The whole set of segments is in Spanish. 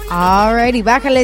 Alrighty, bájale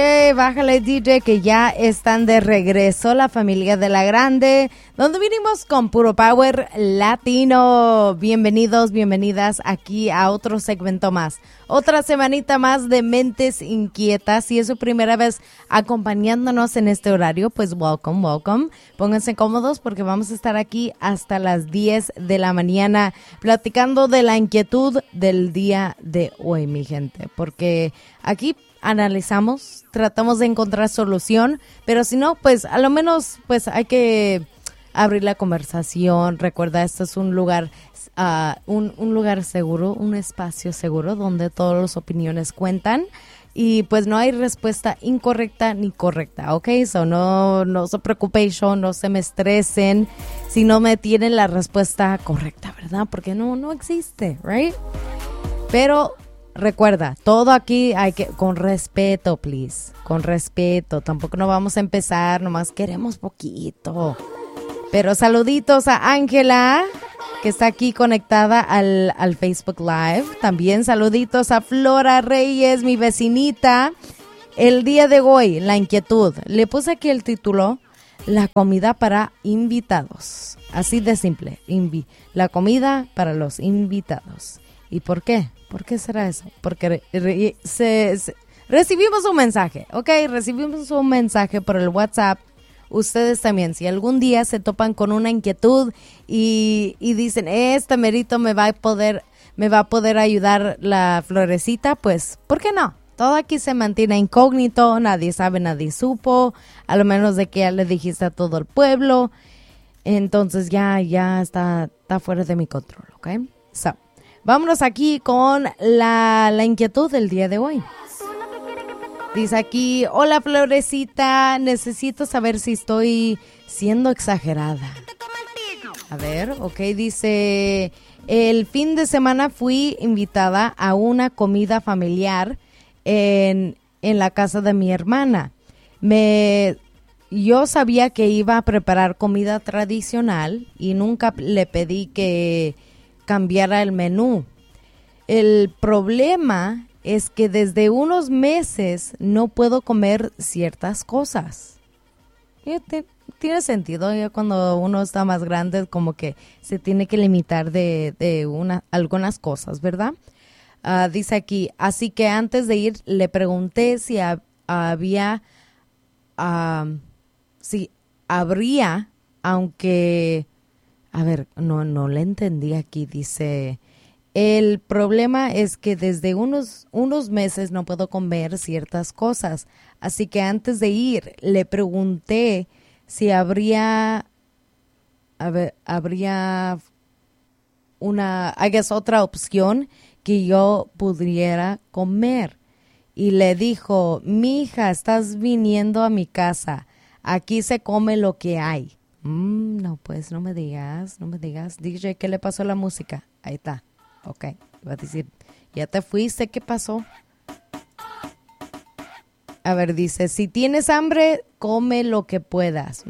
DJ, que ya están de regreso la familia de La Grande, donde vinimos con puro power latino. Bienvenidos, bienvenidas aquí a otro segmento más. Otra semanita más de Mentes Inquietas. Si es su primera vez acompañándonos en este horario, pues welcome. Pónganse cómodos porque vamos a estar aquí hasta las 10 de la mañana platicando de la inquietud del día de hoy, mi gente. Porque aquí analizamos, tratamos de encontrar solución, pero si no, pues a lo menos pues hay que abrir la conversación. Recuerda, esto es un lugar un lugar seguro, un espacio seguro donde todas las opiniones cuentan y pues no hay respuesta incorrecta ni correcta, ¿ok? So no se preocupen, no se me estresen si no me tienen la respuesta correcta, ¿verdad? Porque no existe, ¿right? Pero recuerda, todo aquí hay que, con respeto, please, con respeto. Tampoco no vamos a empezar, nomás queremos poquito. Pero saluditos a Ángela, que está aquí conectada al Facebook Live. También saluditos a Flora Reyes, mi vecinita. El día de hoy, la inquietud. Le puse aquí el título, la comida para invitados. Así de simple, la comida para los invitados. ¿Y por qué? ¿Por qué será eso? Porque recibimos un mensaje, ¿ok? Recibimos un mensaje por el WhatsApp. Ustedes también, si algún día se topan con una inquietud y dicen, este merito me va a poder ayudar la Florecita, pues, ¿por qué no? Todo aquí se mantiene incógnito, nadie sabe, nadie supo, a lo menos de que ya le dijiste a todo el pueblo. Entonces ya está fuera de mi control, ¿ok? So, vámonos aquí con la inquietud del día de hoy. Dice aquí, hola Florecita, necesito saber si estoy siendo exagerada. A ver, ok, dice, el fin de semana fui invitada a una comida familiar en la casa de mi hermana. Yo sabía que iba a preparar comida tradicional y nunca le pedí que cambiara el menú. El problema es que desde unos meses no puedo comer ciertas cosas. Tiene sentido, ya cuando uno está más grande como que se tiene que limitar de algunas cosas, ¿verdad? Dice aquí, así que antes de ir le pregunté si habría, aunque, a ver, no le entendí aquí, dice, el problema es que desde unos meses no puedo comer ciertas cosas, así que antes de ir le pregunté si habría otra opción que yo pudiera comer. Y le dijo, mija, estás viniendo a mi casa, aquí se come lo que hay. No, pues no me digas. DJ, ¿qué le pasó a la música? Ahí está. Ok, iba a decir, ya te fuiste, ¿qué pasó? A ver, dice, si tienes hambre, come lo que puedas.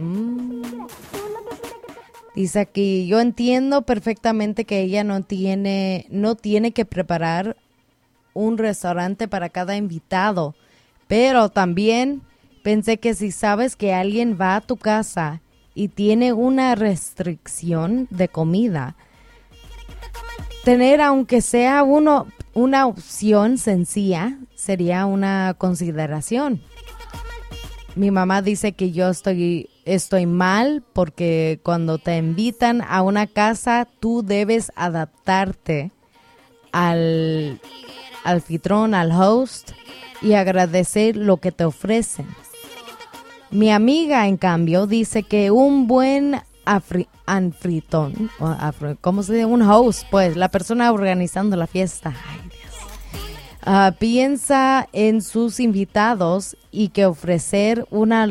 Dice aquí, yo entiendo perfectamente que ella no tiene que preparar un restaurante para cada invitado, pero también pensé que si sabes que alguien va a tu casa y tiene una restricción de comida, tener aunque sea una opción sencilla sería una consideración. Mi mamá dice que yo estoy mal porque cuando te invitan a una casa tú debes adaptarte al anfitrión, al host y agradecer lo que te ofrecen. Mi amiga, en cambio, dice que un buen anfitrión, ¿cómo se dice? Un host, pues, la persona organizando la fiesta. Ay, Dios. Piensa en sus invitados y que ofrecer una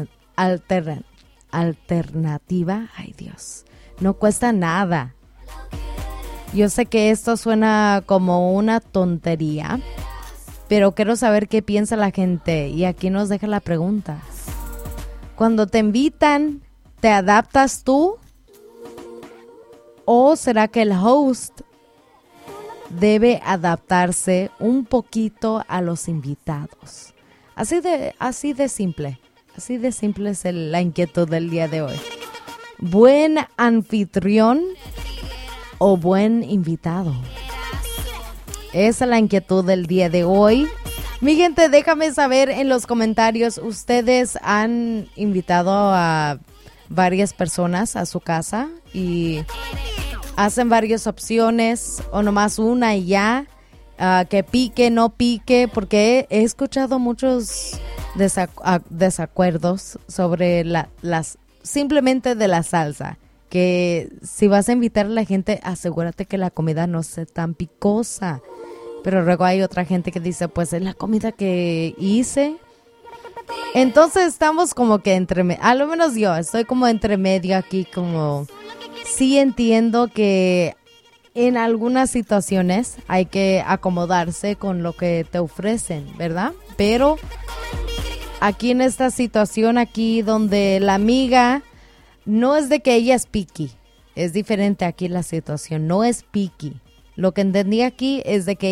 alternativa, ay Dios, no cuesta nada. Yo sé que esto suena como una tontería, pero quiero saber qué piensa la gente y aquí nos deja la pregunta. Cuando te invitan, ¿te adaptas tú? ¿O será que el host debe adaptarse un poquito a los invitados. Así de simple. Así de simple es la inquietud del día de hoy. ¿Buen anfitrión o buen invitado? Esa es la inquietud del día de hoy. Mi gente, déjame saber en los comentarios, ¿ustedes han invitado a varias personas a su casa y hacen varias opciones o nomás una y ya? Que pique, no pique, porque he escuchado muchos desacuerdos sobre simplemente de la salsa. Que si vas a invitar a la gente, asegúrate que la comida no sea tan picosa. Pero luego hay otra gente que dice, pues es la comida que hice. Entonces estamos como que a lo menos yo estoy como entre medio aquí, como sí entiendo que en algunas situaciones hay que acomodarse con lo que te ofrecen, ¿verdad? Pero aquí en esta situación, aquí donde la amiga, no es de que ella es picky, es diferente aquí la situación, no es picky. Lo que entendí aquí es de que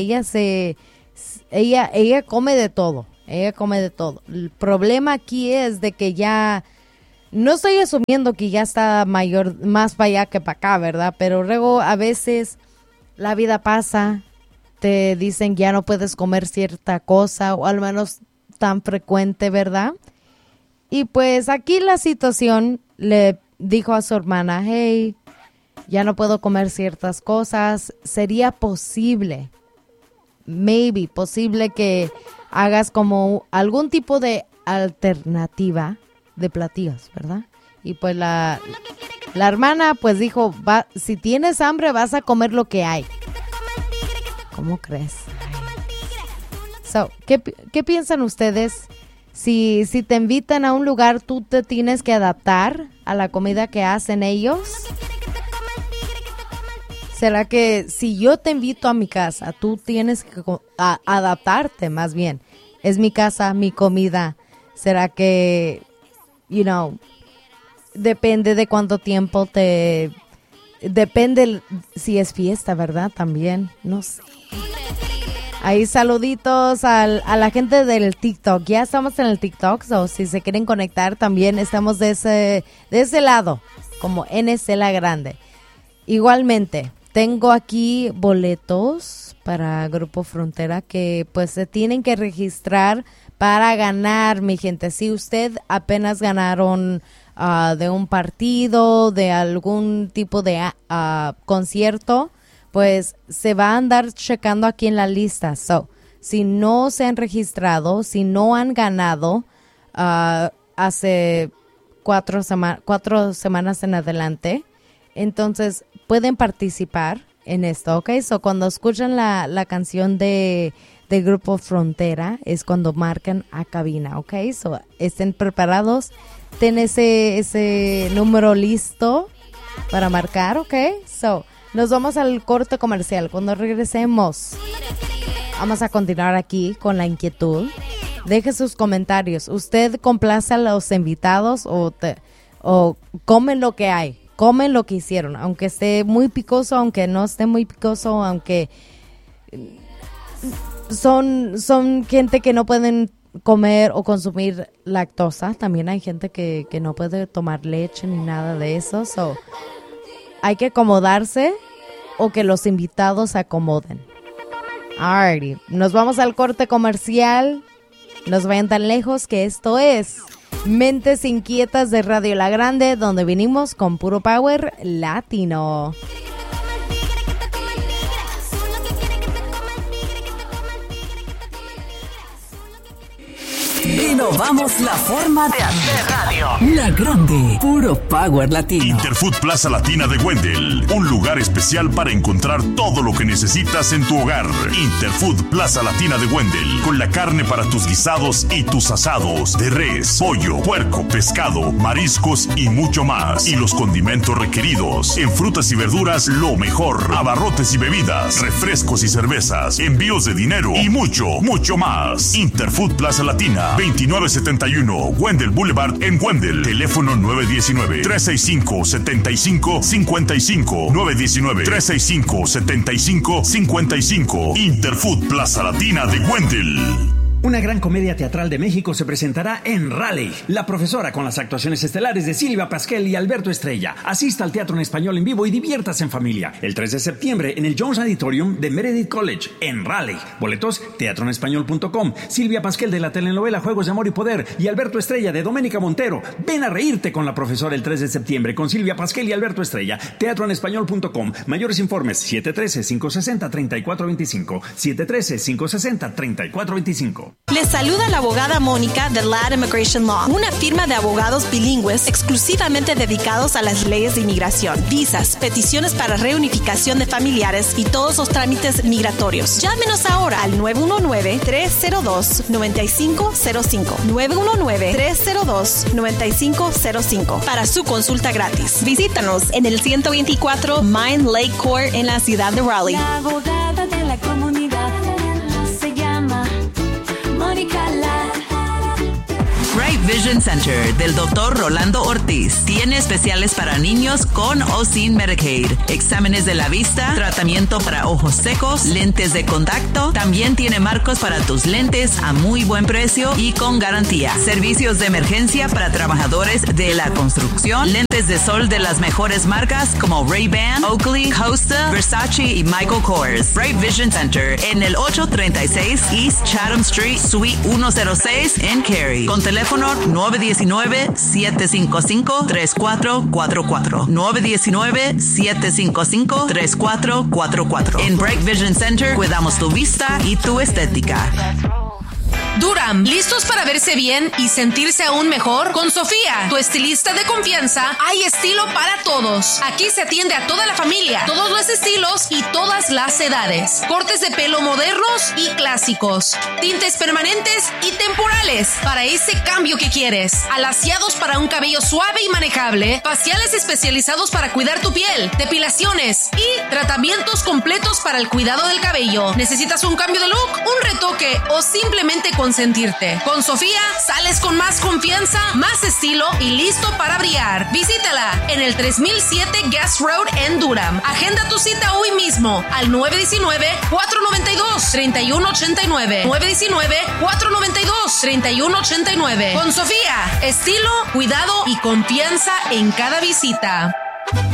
ella come de todo, El problema aquí es de que ya, no estoy asumiendo que ya está mayor, más para allá que para acá, ¿verdad? Pero luego a veces la vida pasa, te dicen ya no puedes comer cierta cosa, o al menos tan frecuente, ¿verdad? Y pues aquí la situación le dijo a su hermana, hey, ya no puedo comer ciertas cosas. Sería posible que hagas como algún tipo de alternativa de platillos, ¿verdad? Y pues la hermana pues dijo, si tienes hambre vas a comer lo que hay. ¿Cómo crees? ¿Qué piensan ustedes? Si te invitan a un lugar, ¿tú te tienes que adaptar a la comida que hacen ellos? ¿Será que si yo te invito a mi casa, tú tienes que adaptarte más bien? Es mi casa, mi comida. ¿Será que, depende de cuánto tiempo depende si es fiesta, ¿verdad? También, no sé. Ahí saluditos a la gente del TikTok. Ya estamos en el TikTok, o si se quieren conectar también estamos de ese lado, como NC La Grande. Igualmente, tengo aquí boletos para Grupo Frontera que pues se tienen que registrar para ganar, mi gente. Si usted apenas ganaron de un partido, de algún tipo de concierto, pues se va a andar checando aquí en la lista. Si no se han registrado, si no han ganado hace 4 semanas en adelante, entonces pueden participar en esto, ¿ok? Cuando escuchan la canción de Grupo Frontera es cuando marcan a cabina, ¿ok? Estén preparados, ten ese número listo para marcar, ¿ok? Nos vamos al corte comercial. Cuando regresemos, vamos a continuar aquí con la inquietud. Deje sus comentarios. ¿Usted complace a los invitados o comen lo que hay? Comen lo que hicieron, aunque esté muy picoso, aunque no esté muy picoso, aunque son gente que no pueden comer o consumir lactosa. También hay gente que no puede tomar leche ni nada de eso. Hay que acomodarse o que los invitados se acomoden. Alrighty, nos vamos al corte comercial. No se vayan tan lejos, que esto es Mentes Inquietas de Radio La Grande, donde vinimos con puro power latino. Innovamos la forma de hacer radio. La Grande, puro power latino. Interfood Plaza Latina de Wendell, un lugar especial para encontrar todo lo que necesitas en tu hogar. Interfood Plaza Latina de Wendell, con la carne para tus guisados y tus asados, de res, pollo, puerco, pescado, mariscos y mucho más. Y los condimentos requeridos. En frutas y verduras, lo mejor. Abarrotes y bebidas, refrescos y cervezas, envíos de dinero y mucho, mucho más. Interfood Plaza Latina, 29 2971 Wendell Boulevard en Wendell. Teléfono 919-365-7555. 919-365-7555. Interfood Plaza Latina de Wendell. Una gran comedia teatral de México se presentará en Raleigh. La Profesora, con las actuaciones estelares de Silvia Pasquel y Alberto Estrella. Asista al teatro en español en vivo y diviértase en familia. El 3 de septiembre en el Jones Auditorium de Meredith College, en Raleigh. Boletos, teatroenespañol.com. Silvia Pasquel de la telenovela Juegos de Amor y Poder y Alberto Estrella de Doménica Montero. Ven a reírte con La Profesora el 3 de septiembre con Silvia Pasquel y Alberto Estrella. Teatroenespañol.com. Mayores informes 713-560-3425. 713-560-3425. Les saluda la abogada Mónica de Ladd Immigration Law, una firma de abogados bilingües exclusivamente dedicados a las leyes de inmigración, visas, peticiones para reunificación de familiares y todos los trámites migratorios. Llámenos ahora al 919-302-9505. 919-302-9505 para su consulta gratis. Visítanos en el 124 Mine Lake Court en la ciudad de Raleigh. La abogada de la comunidad se llama Mónica Ladd. Bright Vision Center del Dr. Rolando Ortiz tiene especiales para niños con o sin Medicaid, exámenes de la vista, tratamiento para ojos secos, lentes de contacto. También tiene marcos para tus lentes a muy buen precio y con garantía. Servicios de emergencia para trabajadores de la construcción, lentes de sol de las mejores marcas como Ray-Ban, Oakley, Costa, Versace y Michael Kors. Bright Vision Center en el 836 East Chatham Street, Suite 106 en Cary. Con teléfono 919-755-3444. 919-755-3444. En Bright Vision Center cuidamos tu vista y tu estética. Durham, ¿listos para verse bien y sentirse aún mejor? Con Sofía, tu estilista de confianza, hay estilo para todos. Aquí se atiende a toda la familia, todos los estilos y todas las edades. Cortes de pelo modernos y clásicos, tintes permanentes y temporales para ese cambio que quieres. Alaciados para un cabello suave y manejable, faciales especializados para cuidar tu piel, depilaciones y tratamientos completos para el cuidado del cabello. ¿Necesitas un cambio de look, un retoque o simplemente consentirte? Con Sofía sales con más confianza, más estilo y listo para brillar. Visítala en el 3007 Guest Road en Durham. Agenda tu cita hoy mismo al 919-492-3189. 919-492-3189. Con Sofía, estilo, cuidado y confianza en cada visita.